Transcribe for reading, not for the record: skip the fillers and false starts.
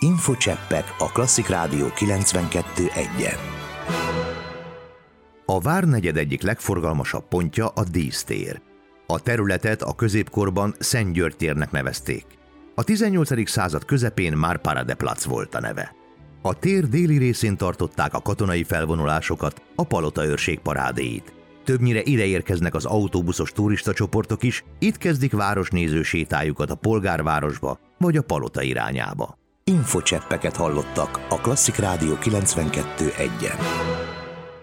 Infocseppek a Klasszik Rádió 92.1-en. A várnegyed egyik legforgalmasabb pontja a Dísztér. A területet a középkorban Szent György térnek nevezték. A 18. század közepén már Paradeplatz volt a neve. A tér déli részén tartották a katonai felvonulásokat, a palotaőrség parádéit. Többnyire ide érkeznek az autóbuszos turistacsoportok is, itt kezdik városnéző sétájukat a polgárvárosba vagy a palota irányába. Infocseppeket hallottak a Klasszik Rádió 92.1-en.